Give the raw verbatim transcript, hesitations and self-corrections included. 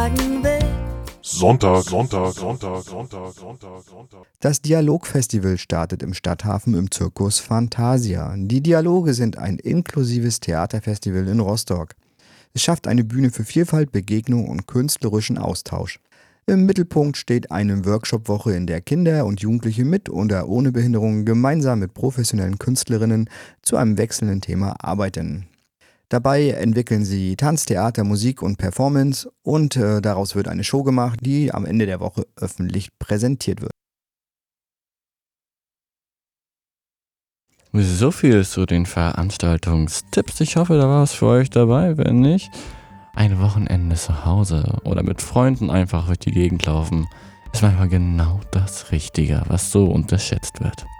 sagen will. Sonntag, Sonntag, Sonntag, Sonntag, Sonntag, Sonntag. Das Dialogfestival startet im Stadthafen im Circus Fantasia. Die Dialoge sind ein inklusives Theaterfestival in Rostock. Es schafft eine Bühne für Vielfalt, Begegnung und künstlerischen Austausch. Im Mittelpunkt steht eine Workshopwoche, in der Kinder und Jugendliche mit oder ohne Behinderung gemeinsam mit professionellen Künstlerinnen zu einem wechselnden Thema arbeiten. Dabei entwickeln sie Tanz, Theater, Musik und Performance und äh, daraus wird eine Show gemacht, die am Ende der Woche öffentlich präsentiert wird. So viel zu den Veranstaltungstipps. Ich hoffe, da war was für euch dabei. Wenn nicht, ein Wochenende zu Hause oder mit Freunden einfach durch die Gegend laufen ist manchmal genau das Richtige, was so unterschätzt wird.